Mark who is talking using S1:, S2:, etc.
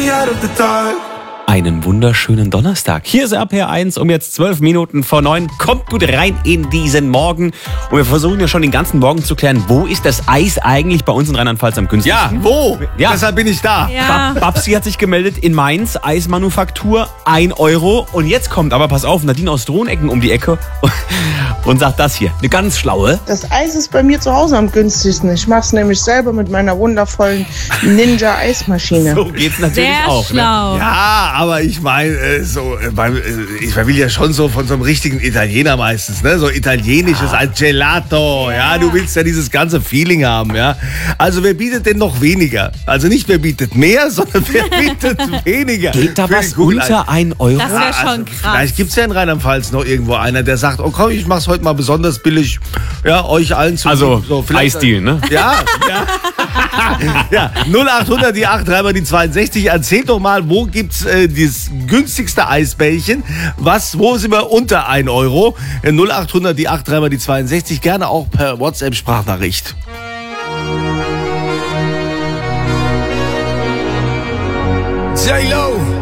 S1: out of the dark.
S2: Einen wunderschönen Donnerstag. Hier ist RPR1 um jetzt 12 Minuten vor 9. Kommt gut rein in diesen Morgen. Und wir versuchen ja schon den ganzen Morgen zu klären, wo ist das Eis eigentlich bei uns in Rheinland-Pfalz am günstigsten?
S3: Ja, wo?
S2: Ja.
S3: Deshalb bin ich da.
S4: Ja.
S2: Babsi hat sich gemeldet in Mainz, Eismanufaktur, 1 Euro. Und jetzt kommt aber, pass auf, Nadine aus Drohnecken um die Ecke und sagt das hier. Eine ganz schlaue.
S5: Das Eis ist bei mir zu Hause am günstigsten. Ich mache es nämlich selber mit meiner wundervollen Ninja-Eismaschine.
S2: So geht's natürlich
S4: Sehr
S2: auch. Ne?
S4: schlau.
S3: Ja, aber ich meine, ich will ja schon so von so einem richtigen Italiener meistens, ne? So italienisches als Gelato, ja. Du willst ja dieses ganze Feeling haben, ja. Also wer bietet denn noch weniger? Also nicht wer bietet mehr, sondern wer bietet weniger.
S2: Geht da
S3: Für
S2: was
S3: die Kugel
S2: unter 1 Euro?
S4: Das wäre schon krass.
S3: Vielleicht gibt es ja in Rheinland-Pfalz noch irgendwo einer, der sagt, oh komm, ich mach's heute mal besonders billig, ja, euch allen zu.
S2: Also
S3: so, vielleicht-
S2: Eisdeal, ne?
S3: Ja, ja. Ja, 0800 die 8, dreimal die 62. Erzählt doch mal, wo gibt's das günstigste Eisbällchen? Wo sind wir unter 1 Euro? 0800 die 8, dreimal die 62. Gerne auch per WhatsApp-Sprachnachricht.
S1: J-Lo.